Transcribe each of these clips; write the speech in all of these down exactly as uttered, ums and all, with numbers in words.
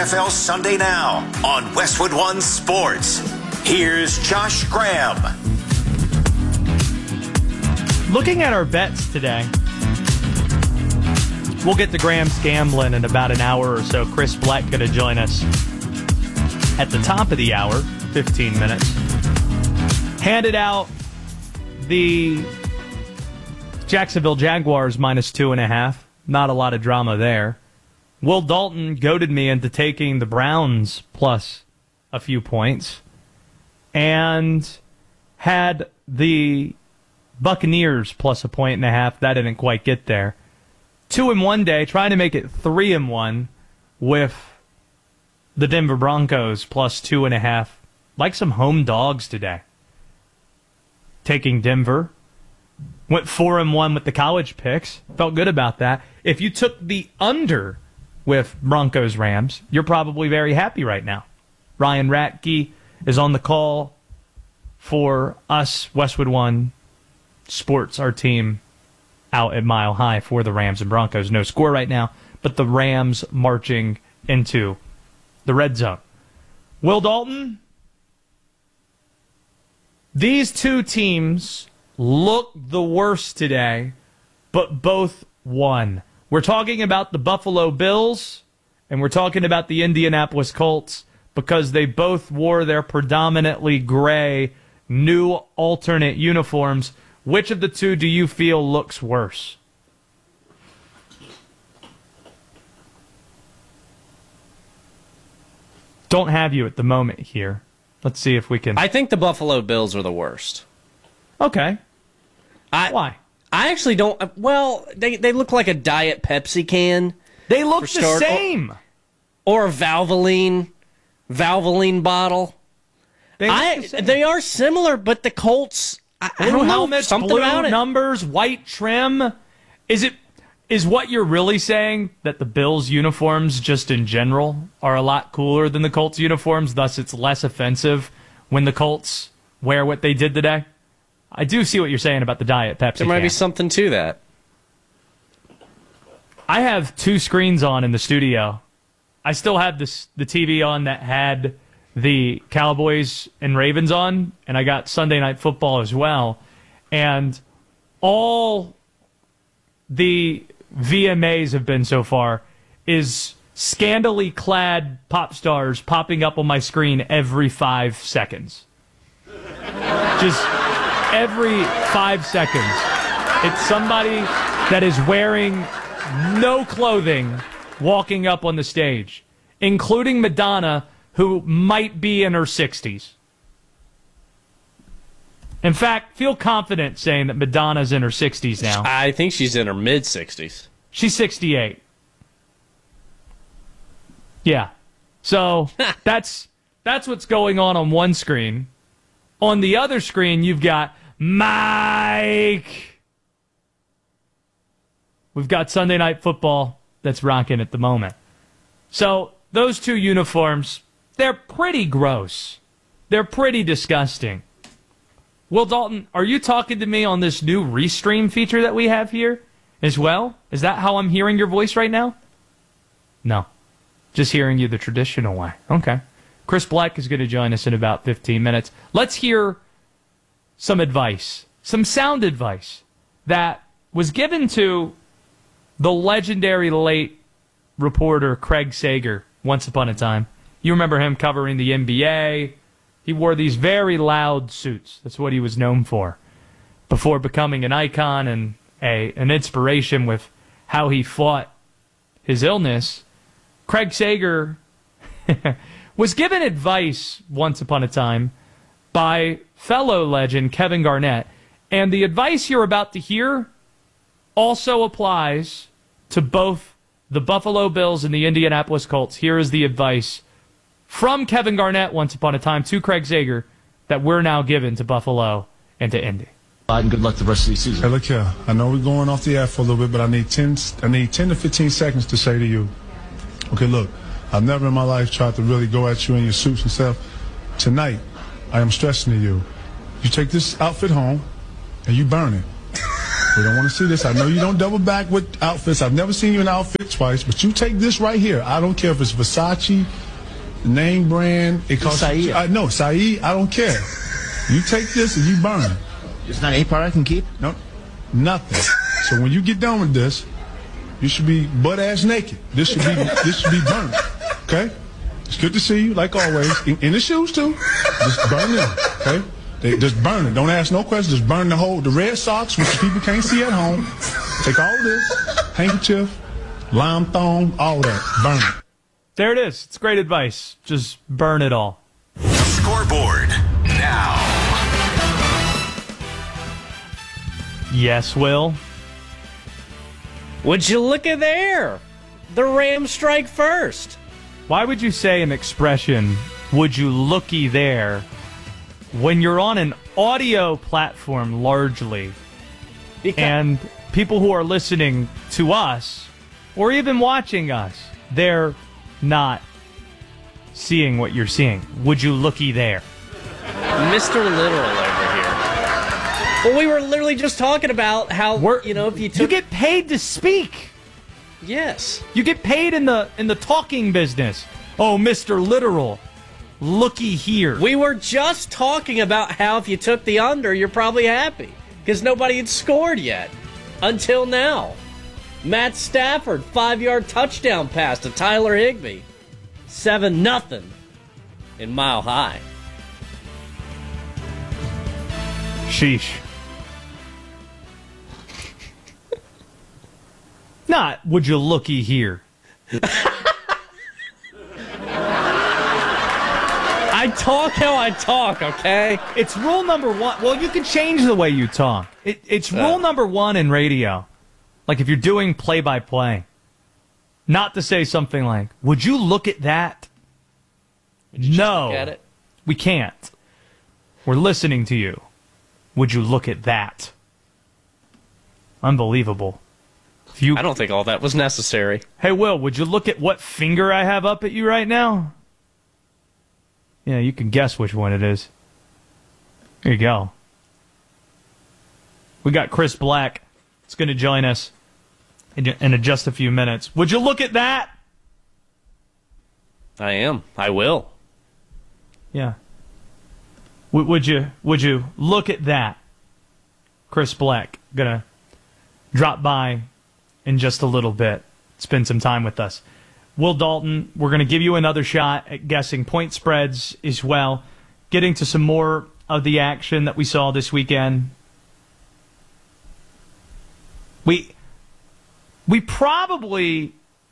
F L Sunday Now on Westwood One Sports. Here's Josh Graham. Looking at our bets today, we'll get to Graham's Gambling in about an hour or so. Chris Black going to join us at the top of the hour, fifteen minutes. Handed out the Jacksonville Jaguars minus two and a half. Not a lot of drama there. Will Dalton goaded me into taking the Browns plus a few points and had the Buccaneers plus a point and a half. That didn't quite get there. Two in one day, trying to make it three in one with the Denver Broncos plus two and a half. Like some home dogs today. Taking Denver. Went four and one with the college picks. Felt good about that. If you took the under with Broncos Rams, you're probably very happy right now. Ryan Ratke is on the call for us, Westwood One Sports, our team out at Mile High for the Rams and Broncos. No score right now, but the Rams marching into the red zone. Will Dalton, these two teams look the worst today, but both won. We're talking about the Buffalo Bills, and we're talking about the Indianapolis Colts because they both wore their predominantly gray new alternate uniforms. Which of the two do you feel looks worse? Don't have you at the moment here. Let's see if we can... I think the Buffalo Bills are the worst. Okay. I, Why? I actually don't... Well, they, they look like a Diet Pepsi can. They look the start, same. Or, or a Valvoline, Valvoline bottle. They, look I, the same. They are similar, but the Colts... I, I Blue don't know, helmets, something blue about it. numbers, white trim. Is it is what you're really saying that the Bills uniforms just in general are a lot cooler than the Colts uniforms, thus it's less offensive when the Colts wear what they did today? I do see what you're saying about the Diet Pepsi. There might can. be something to that. I have two screens on in the studio. I still have this the T V on that had the Cowboys and Ravens on, and I got Sunday Night Football as well. And all the V M As have been so far is scandally clad pop stars popping up on my screen every five seconds. Just every five seconds. It's somebody that is wearing no clothing walking up on the stage, including Madonna, who might be in her sixties. In fact, feel confident saying that Madonna's in her sixties now. I think she's in her mid-sixties. She's sixty-eight. Yeah. So that's that's what's going on on one screen. On the other screen, you've got Mike. We've got Sunday Night Football that's rocking at the moment. So those two uniforms, they're pretty gross. They're pretty disgusting. Will Dalton, are you talking to me on this new Restream feature that we have here as well? Is that how I'm hearing your voice right now? No. Just hearing you the traditional way. Okay. Chris Black is going to join us in about fifteen minutes. Let's hear some advice, some sound advice that was given to the legendary late reporter Craig Sager once upon a time. You remember him covering the N B A. He wore these very loud suits. That's what he was known for before becoming an icon and a an inspiration with how he fought his illness. Craig Sager was given advice once upon a time by fellow legend Kevin Garnett. And the advice you're about to hear also applies to both the Buffalo Bills and the Indianapolis Colts. Here is the advice from Kevin Garnett once upon a time to Craig Sager that we're now given to Buffalo and to Indy. And good luck the rest of the season. Hey, look here. I know we're going off the air for a little bit, but I need ten, I need ten to fifteen seconds to say to you, okay, look, I've never in my life tried to really go at you in your suits and stuff. Tonight, I am stressing to you, you take this outfit home and you burn it. We don't want to see this. I know you don't double back with outfits. I've never seen you in an outfit twice, but you take this right here. I don't care if it's Versace, name brand. It costs. Saeed. I, no, Saeed. I don't care. You take this and you burn it. It's not any part I can keep? No, nothing. So when you get done with this, you should be butt ass naked. This should be this should be burned. Okay? It's good to see you, like always. In, in the shoes too. Just burn them. Okay? They just burn it. Don't ask no questions. Just burn the whole the red socks, which people can't see at home. Take all of this, handkerchief, lime thong, all that. Burn it. There it is. It's great advice. Just burn it all. Scoreboard now. Yes, Will. Would you look at there? The Rams strike first. Why would you say an expression, would you looky there, when you're on an audio platform largely, Because and people who are listening to us, or even watching us, they're not seeing what you're seeing? Would you looky there? Mister Literal over here. Well, we were literally just talking about how, We're, you know, if you took... You get paid to speak. Yes. You get paid in the in the talking business. Oh, Mister Literal, looky here. We were just talking about how if you took the under, you're probably happy. Because nobody had scored yet. Until now. Matt Stafford, five-yard touchdown pass to Tyler Higbee. seven nothing in Mile High. Sheesh. Not, would you looky here? I talk how I talk, okay? It's rule number one. Well, you can change the way you talk. It, it's rule Uh. number one in radio. Like if you're doing play-by-play. Not to say something like, would you look at that? No. Look at it. We can't. We're listening to you. Would you look at that? Unbelievable. If you, I don't think all that was necessary. hey, Will, would you look at what finger I have up at you right now? Yeah, you can guess which one it is. Here you go. We got Chris Black. It's going to join us in, in just a few minutes. Would you look at that? I am. I will. Yeah. W- would you Would you look at that? Chris Black gonna drop by in just a little bit, spend some time with us. Will Dalton, we're going to give you another shot at guessing point spreads as well, getting to some more of the action that we saw this weekend. We we probably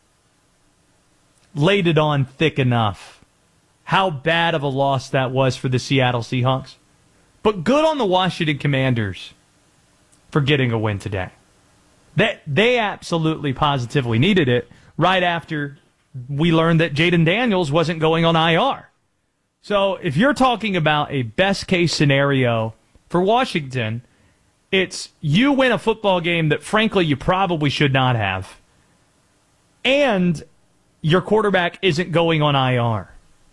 laid it on thick enough how bad of a loss that was for the Seattle Seahawks. But good on the Washington Commanders for getting a win today. They, they absolutely positively needed it right after we learned that Jaden Daniels wasn't going on I R. So if you're talking about a best-case scenario for Washington, it's you win a football game that, frankly, you probably should not have, and your quarterback isn't going on I R.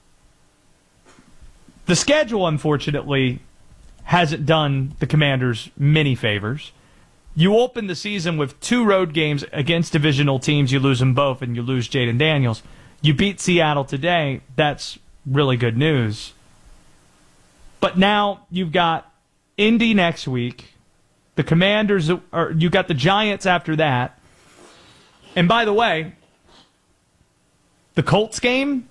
The schedule, unfortunately, hasn't done the Commanders many favors. You open the season with two road games against divisional teams. You lose them both, and you lose Jaden Daniels. You beat Seattle today. That's really good news. But now you've got Indy next week. The Commanders, or you got the Giants after that. And by the way, the Colts game,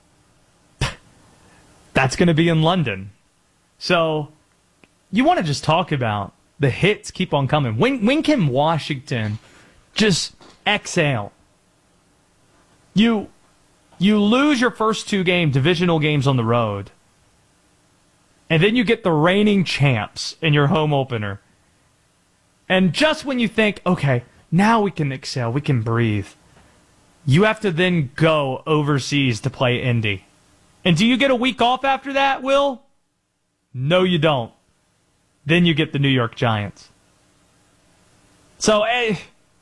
that's going to be in London. So you want to just talk about the hits keep on coming. When when can Washington just exhale? You you lose your first two game divisional games on the road, and then you get the reigning champs in your home opener. And just when you think, okay, now we can exhale, we can breathe, you have to then go overseas to play Indy. And do you get a week off after that, Will? No, you don't. Then you get the New York Giants. So, eh.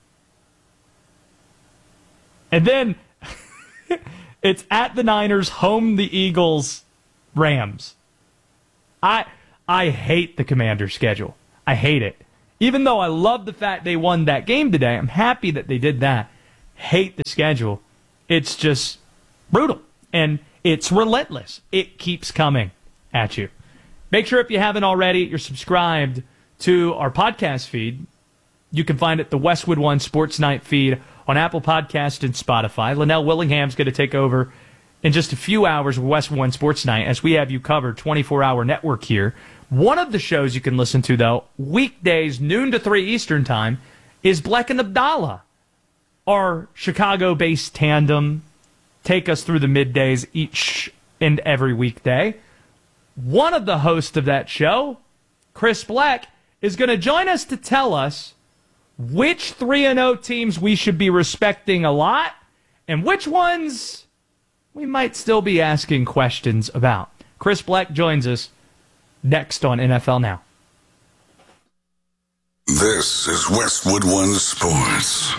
And then it's at the Niners, home the Eagles, Rams. I I hate the Commander schedule. I hate it. Even though I love the fact they won that game today, I'm happy that they did that. Hate the schedule. It's just brutal. And it's relentless. It keeps coming at you. Make sure if you haven't already, you're subscribed to our podcast feed. You can find it the Westwood One Sports Night feed on Apple Podcast and Spotify. Linnell Willingham's going to take over in just a few hours with Westwood One Sports Night as we have you covered twenty-four hour network here. One of the shows you can listen to, though, weekdays, noon to three Eastern Time, is Bleck and Abdallah, our Chicago-based tandem. Take us through the middays each and every weekday. One of the hosts of that show, Chris Bleck, is going to join us to tell us which three and oh teams we should be respecting a lot and which ones we might still be asking questions about. Chris Bleck joins us next on N F L Now. This is Westwood One Sports.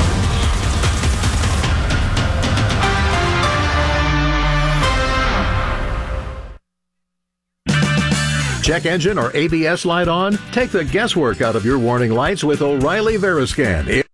Check engine or A B S light on? Take the guesswork out of your warning lights with O'Reilly Veriscan.